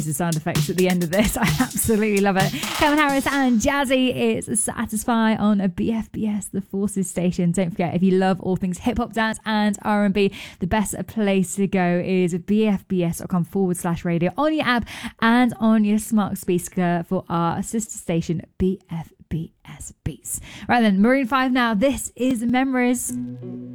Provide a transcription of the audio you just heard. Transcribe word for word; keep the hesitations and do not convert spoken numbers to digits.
The sound effects at the end of this. I absolutely love it. Calvin Harris and Jazzy is Satisfy on a B F B S, the Forces station. Don't forget, if you love all things hip hop, dance and R and B, the best place to go is bfbs.com forward slash radio on your app and on your smart speaker for our sister station B F B S Beats. Right then, Maroon five now. This is Memories.